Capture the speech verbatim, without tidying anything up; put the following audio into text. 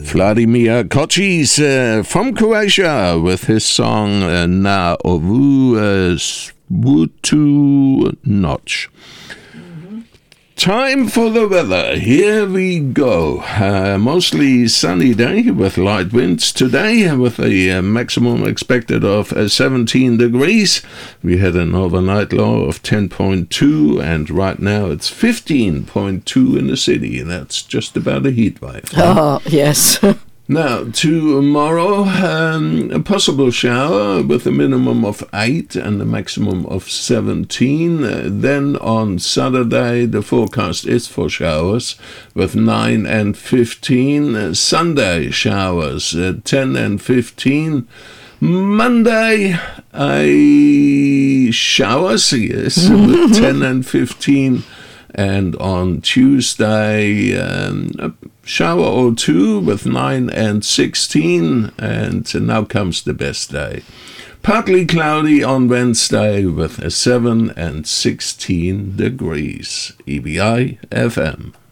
Vladimir Kochis uh, from Croatia with his song uh, Na ovu uh, svutu noć. Time for the weather. Here we go. Uh, mostly sunny day with light winds today with a uh, maximum expected of uh, seventeen degrees. We had an overnight low of ten point two and right now it's fifteen point two in the city. That's just about a heat wave. Oh, yes. Now, tomorrow, um, a possible shower with a minimum of eight and a maximum of seventeen. Uh, then on Saturday, the forecast is for showers with nine and fifteen. Uh, Sunday, showers, uh, ten and fifteen. Monday, a showers, yes, with ten and fifteen. And on Tuesday, um, a shower or two with nine and sixteen. And now comes the best day. Partly cloudy on Wednesday with a seven and sixteen degrees. E B I F M.